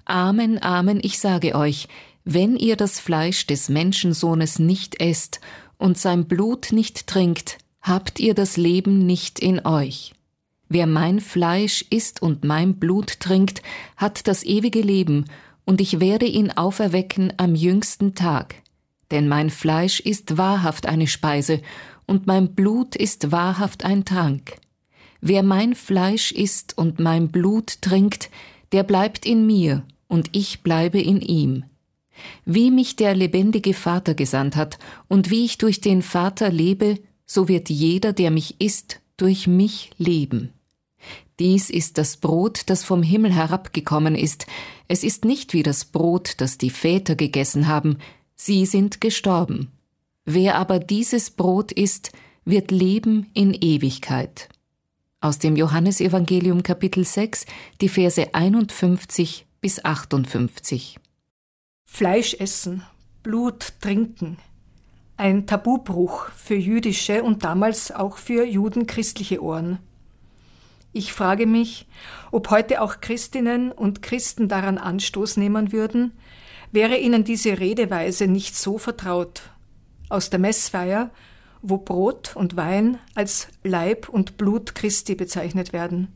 Amen, Amen, ich sage euch, wenn ihr das Fleisch des Menschensohnes nicht esst und sein Blut nicht trinkt, habt ihr das Leben nicht in euch. Wer mein Fleisch isst und mein Blut trinkt, hat das ewige Leben, und ich werde ihn auferwecken am jüngsten Tag. Denn mein Fleisch ist wahrhaft eine Speise, und mein Blut ist wahrhaft ein Trank. Wer mein Fleisch isst und mein Blut trinkt, der bleibt in mir, und ich bleibe in ihm. Wie mich der lebendige Vater gesandt hat, und wie ich durch den Vater lebe, so wird jeder, der mich isst, durch mich leben. Dies ist das Brot, das vom Himmel herabgekommen ist. Es ist nicht wie das Brot, das die Väter gegessen haben. Sie sind gestorben. Wer aber dieses Brot isst, wird leben in Ewigkeit. Aus dem Johannesevangelium Kapitel 6, die Verse 51 bis 58. Fleisch essen, Blut trinken. Ein Tabubruch für jüdische und damals auch für judenchristliche Ohren. Ich frage mich, ob heute auch Christinnen und Christen daran Anstoß nehmen würden, wäre ihnen diese Redeweise nicht so vertraut. Aus der Messfeier, wo Brot und Wein als Leib und Blut Christi bezeichnet werden.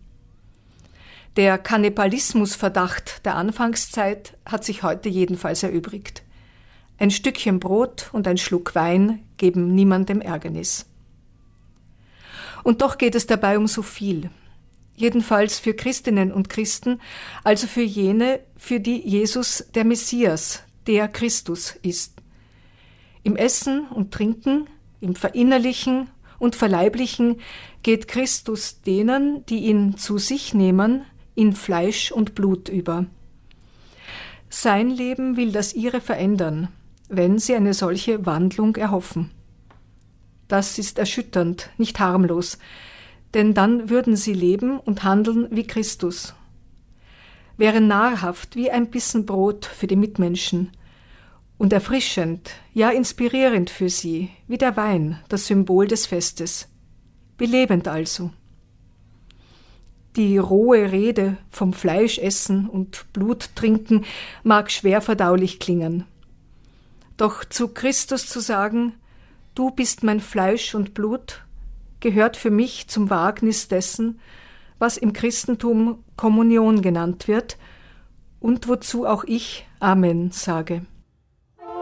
Der Kannibalismusverdacht der Anfangszeit hat sich heute jedenfalls erübrigt. Ein Stückchen Brot und ein Schluck Wein geben niemandem Ärgernis. Und doch geht es dabei um so viel. Jedenfalls für Christinnen und Christen, also für jene, für die Jesus der Messias, der Christus ist. Im Essen und Trinken, im Verinnerlichen und Verleiblichen geht Christus denen, die ihn zu sich nehmen, in Fleisch und Blut über. Sein Leben will das ihre verändern, wenn sie eine solche Wandlung erhoffen. Das ist erschütternd, nicht harmlos, denn dann würden sie leben und handeln wie Christus. Wären nahrhaft wie ein Bissen Brot für die Mitmenschen und erfrischend, ja inspirierend für sie, wie der Wein, das Symbol des Festes. Belebend also. Die rohe Rede vom Fleischessen und Bluttrinken mag schwer verdaulich klingen. Doch zu Christus zu sagen, du bist mein Fleisch und Blut, gehört für mich zum Wagnis dessen, was im Christentum Kommunion genannt wird und wozu auch ich Amen sage.